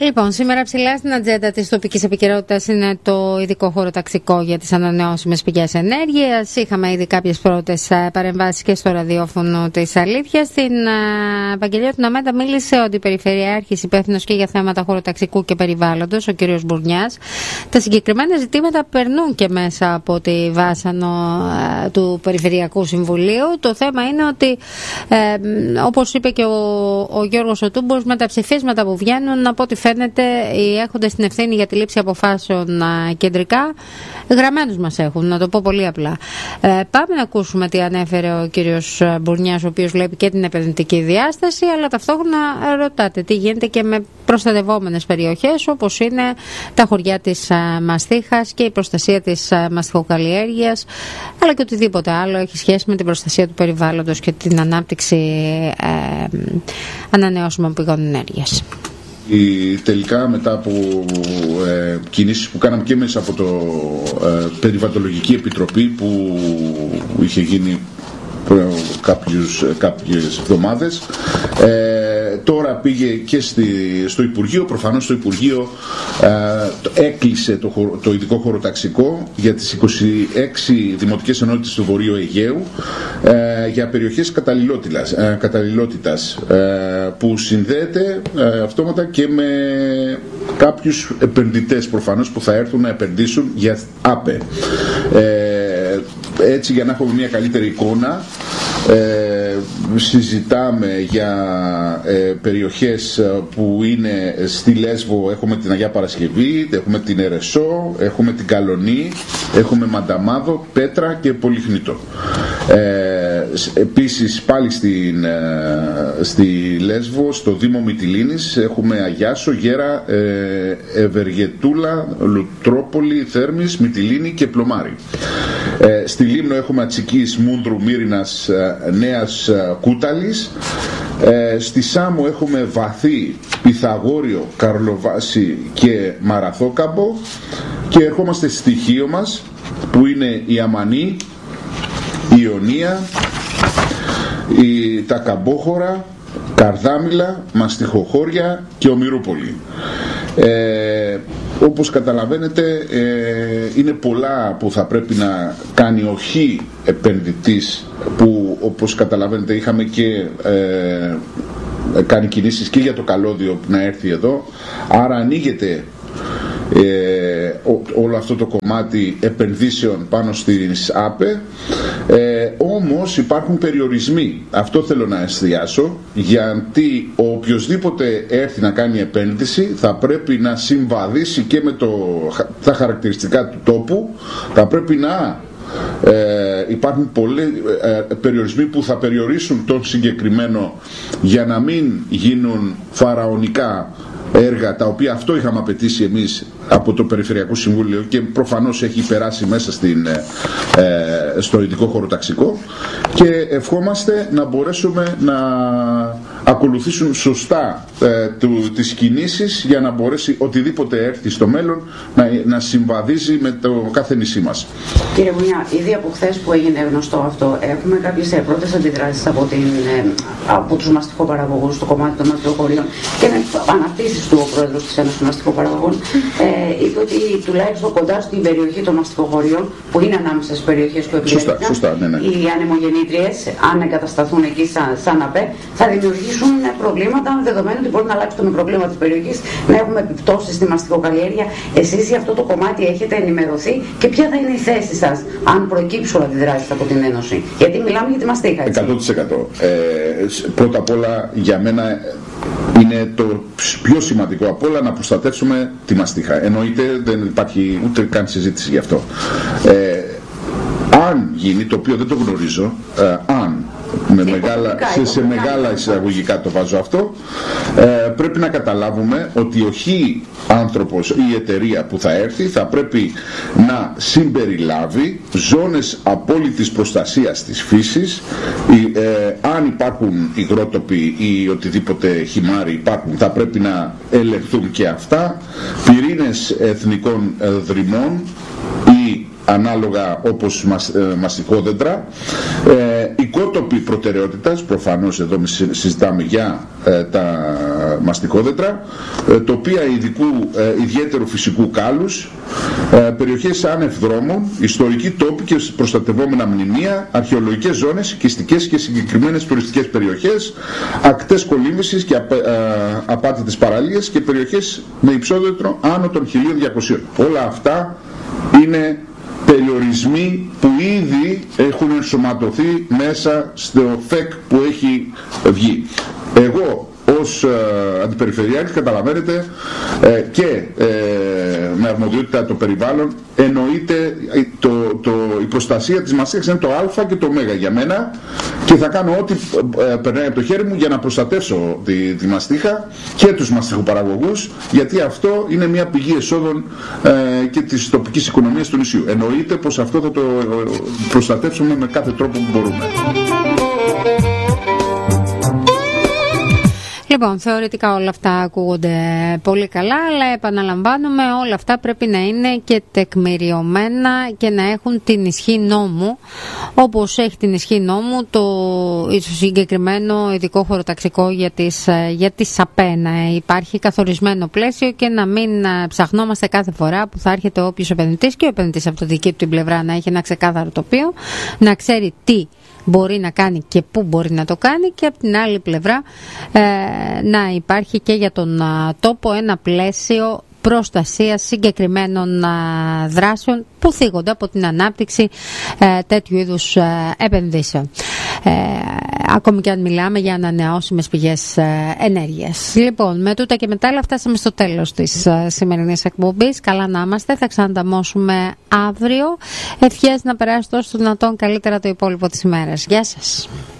Λοιπόν, σήμερα ψηλά στην ατζέντα της τοπικής επικαιρότητας είναι το ειδικό χωροταξικό για τις ανανεώσιμες πηγές ενέργειας. Είχαμε ήδη κάποιες πρώτες παρεμβάσεις και στο ραδιόφωνο της Αλήθειας. Στην Ευαγγελία του Ναμέντα μίλησε ο Αντιπεριφερειάρχης υπεύθυνος και για θέματα χωροταξικού και περιβάλλοντος, ο κ. Μπουρνιάς. Τα συγκεκριμένα ζητήματα περνούν και μέσα από τη βάσανο του Περιφερειακού Συμβουλίου. Το θέμα είναι ότι, όπως είπε και ο Γιώργος ο Τούμπος, με τα ψηφίσματα που βγαίνουν, από ό,τι φαίνεται οι έχοντες την ευθύνη για τη λήψη αποφάσεων κεντρικά γραμμένους μας έχουν, να το πω πολύ απλά. Πάμε να ακούσουμε τι ανέφερε ο κύριος Μπουρνιάς, ο οποίος βλέπει και την επενδυτική διάσταση, αλλά ταυτόχρονα ρωτάτε τι γίνεται και με προστατευόμενες περιοχές όπως είναι τα χωριά της μαστίχας και η προστασία της μαστιχοκαλλιέργειας, αλλά και οτιδήποτε άλλο έχει σχέση με την προστασία του περιβάλλοντος και την ανάπτυξη ανανεώσιμων πηγών ενέργειας. Τελικά, μετά από κινήσεις που κάναμε και μέσα από το Περιβαλλοντολογική Επιτροπή που είχε γίνει κάποιες εβδομάδες, τώρα πήγε και στο Υπουργείο. Προφανώς το Υπουργείο έκλεισε το ειδικό χωροταξικό για τις 26 δημοτικές ενότητες του Βορείου Αιγαίου για περιοχές καταλληλότητας που συνδέεται αυτόματα και με κάποιους επενδυτές προφανώς που θα έρθουν να επενδύσουν για ΑΠΕ. Έτσι, για να έχουμε μια καλύτερη εικόνα, συζητάμε για περιοχές που είναι στη Λέσβο. Έχουμε την Αγία Παρασκευή, έχουμε την Ερεσό, έχουμε την Καλονή, έχουμε Μανταμάδο, Πέτρα και Πολυχνητό. Επίσης πάλι στη Λέσβο, στο Δήμο Μυτιλήνης, έχουμε Αγιάσο, Γέρα, Ευεργετούλα, Λουτρόπολη, Θέρμης, Μυτιλήνη και Πλωμάρη. Στη Λίμνο έχουμε Ατσικής, Μούνδρου, Μύρινας, Νέας Κούταλης. Στη Σάμο έχουμε Βαθύ, Πυθαγόριο, Καρλοβάση και Μαραθόκαμπο. Και ερχόμαστε στη Χίο μας που είναι η Αμανή, η Ιωνία, τα Καμπόχωρα, Καρδάμιλα, Μαστιχοχώρια και Ομηρούπολη. Όπως καταλαβαίνετε, είναι πολλά που θα πρέπει να κάνει ο χι επενδυτής, που όπως καταλαβαίνετε είχαμε και κάνει κινήσεις και για το καλώδιο να έρθει εδώ, άρα ανοίγεται όλο αυτό το κομμάτι επενδύσεων πάνω στις ΑΠΕ. Όμως υπάρχουν περιορισμοί, αυτό θέλω να εστιάσω, γιατί ο οποιοσδήποτε έρθει να κάνει επένδυση θα πρέπει να συμβαδίσει και με τα χαρακτηριστικά του τόπου, θα πρέπει να υπάρχουν πολλοί περιορισμοί που θα περιορίσουν τον συγκεκριμένο για να μην γίνουν φαραωνικά έργα, τα οποία αυτό είχαμε απαιτήσει εμείς από το Περιφερειακό Συμβούλιο και προφανώς έχει περάσει μέσα στο ειδικό χωροταξικό, και ευχόμαστε να μπορέσουμε να ακολουθήσουν σωστά τις κινήσεις για να μπορέσει οτιδήποτε έρθει στο μέλλον να συμβαδίζει με το κάθε νησί μας. Κύριε Μπουνιά, ήδη από χθες που έγινε γνωστό αυτό, έχουμε κάποιες πρώτες αντιδράσεις από τους μαστιχοπαραγωγούς στο κομμάτι των μαστιχοχωρίων και με αναρτήσεις του ο πρόεδρος της Ένωσης Μαστιχοπαραγωγών. Είπε ότι τουλάχιστον κοντά στην περιοχή των μαστιχοχωρίων, που είναι ανάμεσα στις περιοχές που επιλέγηκαν, ναι. Οι ανεμογεννήτριες, αν εγκατασταθούν εκεί σαν ΑΠΕ, θα δημιουργήσουν προβλήματα, δεδομένου ότι μπορεί να αλλάξει το πρόβλημα της περιοχής, να έχουμε επιπτώσεις στη μαστιχοκαλλιέργεια. Εσείς για αυτό το κομμάτι έχετε ενημερωθεί και ποια θα είναι η θέση σας, αν προκύψουν αντιδράσεις από την Ένωση? Γιατί μιλάμε για τη μαστίχα, έτσι. 100%. Πρώτα απ' όλα, για μένα είναι το πιο σημαντικό απ' όλα να προστατεύσουμε τη μαστίχα. Εννοείται, δεν υπάρχει ούτε καν συζήτηση γι' αυτό. Αν γίνει, το οποίο δεν το γνωρίζω, σε μεγάλα εισαγωγικά το βάζω αυτό, πρέπει να καταλάβουμε ότι ο χι άνθρωπος ή η εταιρεία που θα έρθει θα πρέπει να συμπεριλάβει ζώνες απόλυτης προστασίας της φύσης. Αν υπάρχουν υγρότοποι ή οτιδήποτε χυμάρι υπάρχουν, θα πρέπει να ελεγχθούν και αυτά, πυρήνες εθνικών δρυμών ή ανάλογα όπως μαστιχόδεντρα. οικότοποι προτεραιότητας, προφανώς εδώ συζητάμε για τα μαστιχόδετρα, τοπία ιδιαίτερου φυσικού κάλους, περιοχές άνευ δρόμων, ιστορικοί τόποι και προστατευόμενα μνημεία, αρχαιολογικές ζώνες, οικιστικές και συγκεκριμένες τουριστικές περιοχές, ακτές κολύμβησης και απάτητες παραλίες και περιοχές με υψόδετρο άνω των 1200. Όλα αυτά είναι περιορισμοί που ήδη έχουν ενσωματωθεί μέσα στο ΦΕΚ που έχει βγει. Εγώ ως αντιπεριφερειάρχης, καταλαβαίνετε, και με αρμοδιότητα το περιβάλλον, εννοείται η προστασία της μαστίχας είναι το α και το ω για μένα, και θα κάνω ό,τι περνάει από το χέρι μου για να προστατεύσω τη μαστίχα και τους μαστιχοπαραγωγούς, γιατί αυτό είναι μια πηγή εσόδων και της τοπικής οικονομίας του νησιού. Εννοείται πως αυτό θα το προστατεύσουμε με κάθε τρόπο που μπορούμε. Λοιπόν, θεωρητικά όλα αυτά ακούγονται πολύ καλά, αλλά επαναλαμβάνουμε, όλα αυτά πρέπει να είναι και τεκμηριωμένα και να έχουν την ισχύ νόμου, όπως έχει την ισχύ νόμου το συγκεκριμένο ειδικό χωροταξικό για τις ΣΑΠΕ, να υπάρχει καθορισμένο πλαίσιο και να μην ψαχνόμαστε κάθε φορά που θα έρχεται όποιος επενδυτής, και ο επενδυτής από τη δική του την πλευρά να έχει ένα ξεκάθαρο τοπίο, να ξέρει τι μπορεί να κάνει και πού μπορεί να το κάνει, και από την άλλη πλευρά να υπάρχει και για τον τόπο ένα πλαίσιο προστασίας συγκεκριμένων δράσεων που θίγονται από την ανάπτυξη τέτοιου είδους επενδύσεων. Ακόμη και αν μιλάμε για ανανεώσιμες πηγές ενέργειας. Λοιπόν, με τούτα και μετά άλλα φτάσαμε στο τέλος της σημερινής εκπομπής. Καλά να είμαστε, θα ξανανταμώσουμε αύριο. Ευχές να περάσει τόσο δυνατόν καλύτερα το υπόλοιπο της ημέρας. Γεια σας.